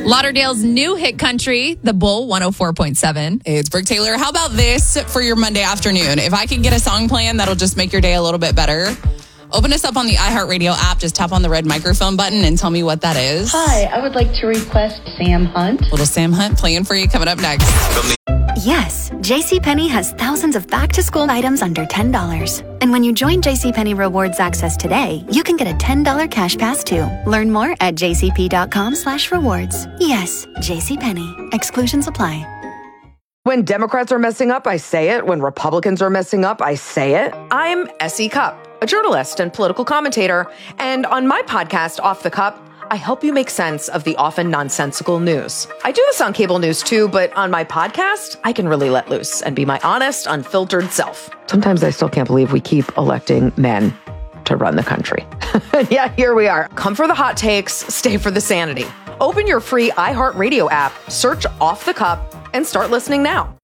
Lauderdale's new hit country, The Bull 104.7. It's Brooke Taylor. How about this for your Monday afternoon? If I could get a song playing that'll just make your day a little bit better, open us up on the iHeartRadio app. Just tap on the red microphone button and tell me what that is. Hi, I would like to request Sam Hunt. Little Sam Hunt playing for you coming up next. Yes, JCPenney has thousands of back-to-school items under $10. And when you join JCPenney Rewards Access today, you can get a $10 cash pass too. Learn more at jcp.com/rewards. Yes, JCPenney. Exclusions apply. When Democrats are messing up, I say it. When Republicans are messing up, I say it. I'm S.E. Cupp, a journalist and political commentator. And on my podcast, Off the Cup, I help you make sense of the often nonsensical news. I do this on cable news too, but on my podcast, I can really let loose and be my honest, unfiltered self. Sometimes I still can't believe we keep electing men to run the country. Yeah, here we are. Come for the hot takes, stay for the sanity. Open your free iHeartRadio app, search Off the Cup, and start listening now.